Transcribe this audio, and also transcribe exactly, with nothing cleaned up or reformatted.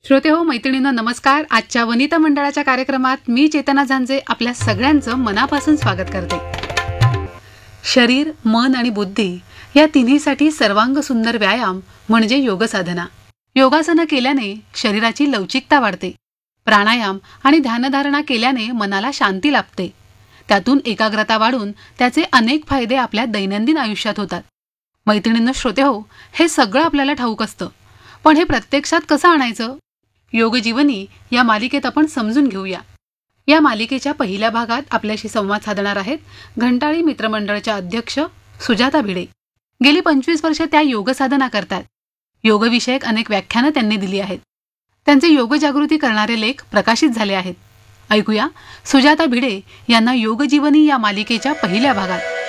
श्रोते हो, मैत्रिणींनो नमस्कार. आजच्या वनिता मंडळाच्या कार्यक्रमात मी चेतना झांजे आपल्या सगळ्यांचं मनापासून स्वागत करते. शरीर, मन आणि बुद्धी या तिन्हीसाठी सर्वांग सुंदर व्यायाम म्हणजे योग साधना. योगासनं केल्याने शरीराची लवचिकता वाढते. प्राणायाम आणि ध्यानधारणा केल्याने मनाला शांती लाभते. त्यातून एकाग्रता वाढून त्याचे अनेक फायदे आपल्या दैनंदिन आयुष्यात होतात. मैत्रिणींनो श्रोते हो, हे सगळं आपल्याला ठाऊक असतं, पण हे प्रत्यक्षात कसं आणायचं? योगजीवनी या मालिकेत आपण समजून घेऊया. या मालिकेच्या पहिल्या भागात आपल्याशी संवाद साधणार आहेत घंटाळी मित्रमंडळच्या अध्यक्ष सुजाता भिडे. गेली पंचवीस वर्ष त्या योग साधना करतात. योगविषयक अनेक व्याख्यानं त्यांनी दिली आहेत. त्यांचे योग जागृती करणारे लेख प्रकाशित झाले आहेत. ऐकूया सुजाता भिडे यांना योगजीवनी या मालिकेच्या पहिल्या भागात.